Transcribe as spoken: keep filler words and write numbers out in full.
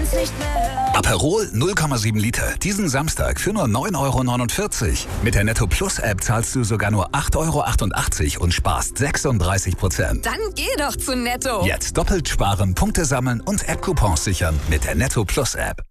kann's nicht mehr hören. Aperol null Komma sieben Liter. Diesen Samstag für nur neun Euro neunundvierzig. Mit der Netto Plus App zahlst du sogar nur acht Euro achtundachtzig und sparst sechsunddreißig Prozent. Dann geh doch zu Netto. Jetzt doppelt sparen, Punkte sammeln und App-Coupons sichern mit der Netto Plus App.